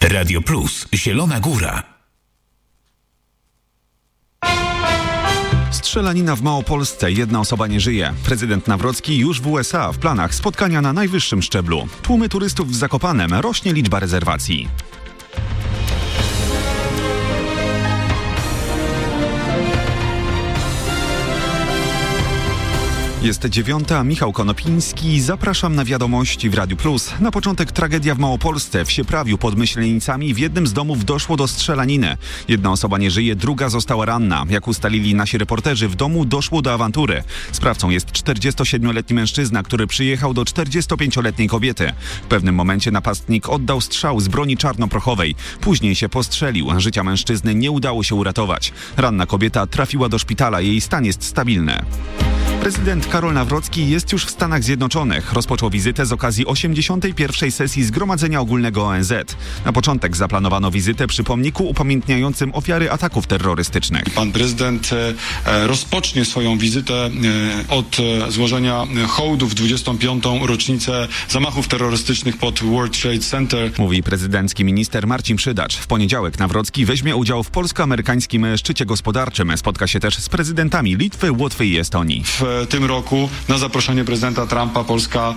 Radio Plus, Zielona Góra. Strzelanina w Małopolsce. Jedna osoba nie żyje. Prezydent Nawrocki już w USA. W planach spotkania na najwyższym szczeblu. Tłumy turystów w Zakopanem. Rośnie liczba rezerwacji. Jest 9:00, Michał Konopiński. Zapraszam na wiadomości w Radiu Plus. Na początek tragedia w Małopolsce. W Sieprawiu pod Myślenicami w jednym z domów doszło do strzelaniny. Jedna osoba nie żyje, druga została ranna. Jak ustalili nasi reporterzy, w domu doszło do awantury. Sprawcą jest 47-letni mężczyzna, który przyjechał do 45-letniej kobiety. W pewnym momencie napastnik oddał strzał z broni czarnoprochowej. Później się postrzelił. Życia mężczyzny nie udało się uratować. Ranna kobieta trafiła do szpitala. Jej stan jest stabilny. Prezydent Karol Nawrocki jest już w Stanach Zjednoczonych. Rozpoczął wizytę z okazji 81. sesji Zgromadzenia Ogólnego ONZ. Na początek zaplanowano wizytę przy pomniku upamiętniającym ofiary ataków terrorystycznych. Pan prezydent rozpocznie swoją wizytę od złożenia hołdu w 25. rocznicę zamachów terrorystycznych pod World Trade Center. Mówi prezydencki minister Marcin Przydacz. W poniedziałek Nawrocki weźmie udział w polsko-amerykańskim szczycie gospodarczym. Spotka się też z prezydentami Litwy, Łotwy i Estonii. W tym roku na zaproszenie prezydenta Trumpa Polska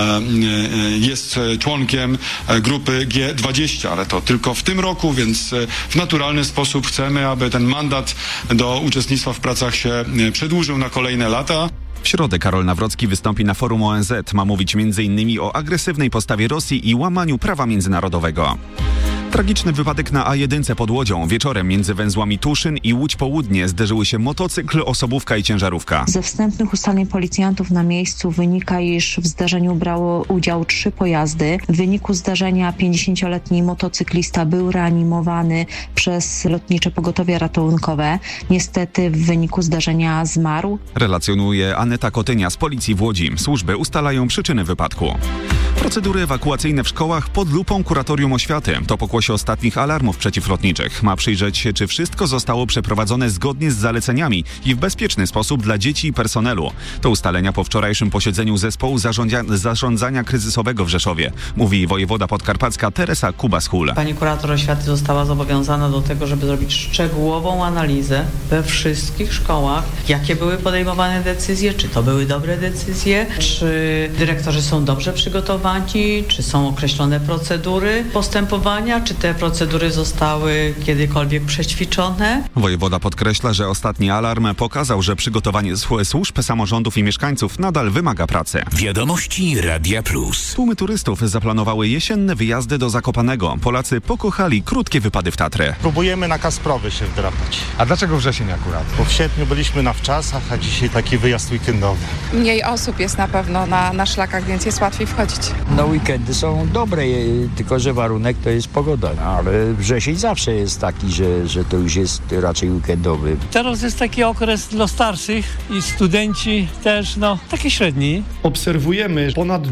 jest członkiem grupy G20, ale to tylko w tym roku, więc w naturalny sposób chcemy, aby ten mandat do uczestnictwa w pracach się przedłużył na kolejne lata. W środę Karol Nawrocki wystąpi na forum ONZ. Ma mówić m.in. o agresywnej postawie Rosji i łamaniu prawa międzynarodowego. Tragiczny wypadek na A1 pod Łodzią. Wieczorem między węzłami Tuszyn i Łódź Południe zderzyły się motocykl, osobówka i ciężarówka. Ze wstępnych ustaleń policjantów na miejscu wynika, iż w zdarzeniu brało udział 3 pojazdy. W wyniku zdarzenia 50-letni motocyklista był reanimowany przez Lotnicze Pogotowie Ratunkowe. Niestety w wyniku zdarzenia zmarł. Relacjonuje Aneta Kotynia z Policji w Łodzi. Służby ustalają przyczyny wypadku. Procedury ewakuacyjne w szkołach pod lupą Kuratorium Oświaty. To pokłosie ostatnich alarmów przeciwlotniczych. Ma przyjrzeć się, czy wszystko zostało przeprowadzone zgodnie z zaleceniami i w bezpieczny sposób dla dzieci i personelu. To ustalenia po wczorajszym posiedzeniu zespołu zarządzania kryzysowego w Rzeszowie. Mówi wojewoda podkarpacka Teresa Kubas-Hul. Pani kurator oświaty została zobowiązana do tego, żeby zrobić szczegółową analizę we wszystkich szkołach, jakie były podejmowane decyzje, czy to były dobre decyzje, czy dyrektorzy są dobrze przygotowani, czy są określone procedury postępowania, czy te procedury zostały kiedykolwiek przećwiczone. Wojewoda podkreśla, że ostatni alarm pokazał, że przygotowanie służb, samorządów i mieszkańców nadal wymaga pracy. Wiadomości Radia Plus. Tłumy turystów zaplanowały jesienne wyjazdy do Zakopanego. Polacy pokochali krótkie wypady w Tatry. Próbujemy na Kasprowy się wdrapać. A dlaczego wrzesień akurat? Bo w sierpniu byliśmy na wczasach, a dzisiaj taki wyjazd weekendowy. Mniej osób jest na pewno na szlakach, więc jest łatwiej wchodzić. No weekendy są dobre, tylko że warunek to jest pogoda, ale wrzesień zawsze jest taki, że to już jest raczej weekendowy. Teraz jest taki okres dla starszych i studenci też, taki średni. Obserwujemy ponad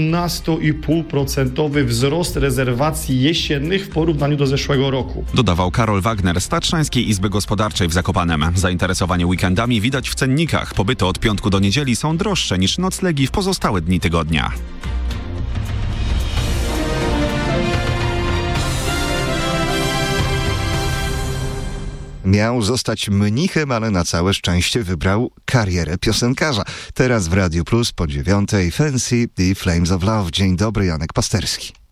12,5% wzrost rezerwacji jesiennych w porównaniu do zeszłego roku. Dodawał Karol Wagner z Tatrzańskiej Izby Gospodarczej w Zakopanem. Zainteresowanie weekendami widać w cennikach. Pobyty od piątku do niedzieli są droższe niż noclegi w pozostałe dni tygodnia. Miał zostać mnichem, ale na całe szczęście wybrał karierę piosenkarza. Teraz w Radiu Plus po 9:00 Fancy i Flames of Love. Dzień dobry, Janek Pasterski.